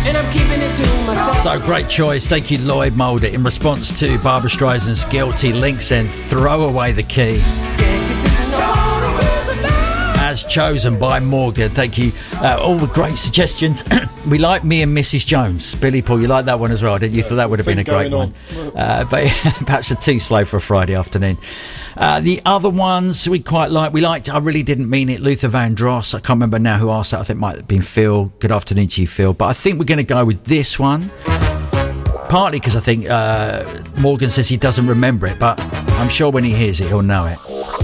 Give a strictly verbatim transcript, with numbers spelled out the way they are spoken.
and I'm keeping it to myself. So great choice. Thank you, Lloyd Mulder. In response to Barbra Streisand's Guilty, Links and Throw Away the Key. As chosen by Morgan. Thank you. Uh, all the great suggestions. We like Me and Missus Jones. Billy Paul, you like that one as well, didn't you? Yeah, thought that would have been a great one. Uh, but perhaps a too slow for a Friday afternoon. Uh, the other ones we quite like. We liked I Really Didn't Mean It, Luther Vandross. I can't remember now who asked that. I think it might have been Phil. Good afternoon to you, Phil. But I think we're going to go with this one. Partly because I think uh, Morgan says he doesn't remember it, but I'm sure when he hears it, he'll know it.